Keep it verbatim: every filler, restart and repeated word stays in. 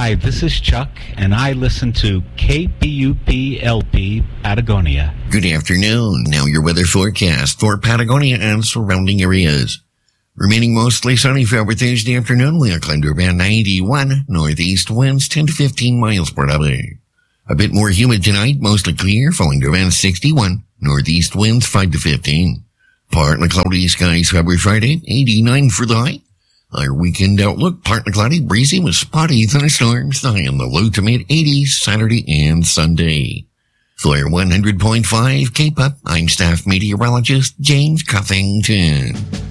Hi, this is Chuck, and I listen to K P U P L P Patagonia. Good afternoon. Now your weather forecast for Patagonia and surrounding areas. Remaining mostly sunny for our Thursday afternoon. We'll climb to around ninety-one. Northeast winds ten to fifteen miles per hour. A bit more humid tonight, mostly clear, falling to around sixty-one. Northeast winds five to fifteen. Partly cloudy skies for our Friday, eighty-nine for the high. Our weekend outlook, partly cloudy, breezy with spotty thunderstorms, high in the low to mid eighties Saturday and Sunday. For one hundred point five K-Pop, I'm staff meteorologist James Cuffington.